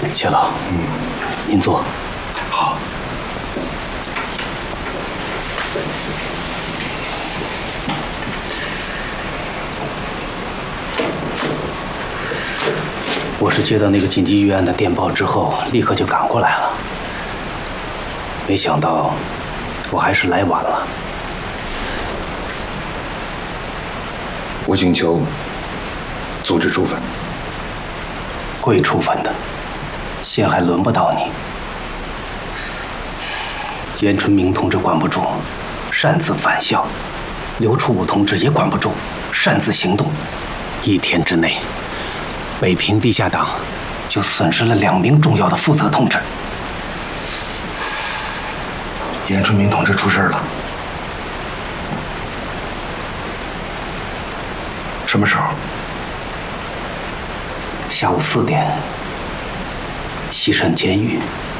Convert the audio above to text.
谢老，您坐。 好。 我是接到那个紧急预案的电报之后，立刻就赶过来了。没想到，我还是来晚了。 我请求组织处分。 会处分的，现还轮不到你。严春明同志管不住，擅自返校；刘处武同志也管不住，擅自行动。1天之内，北平地下党就损失了2名重要的负责同志。 严春明同志出事了，什么时候？ 下午4点，西山监狱。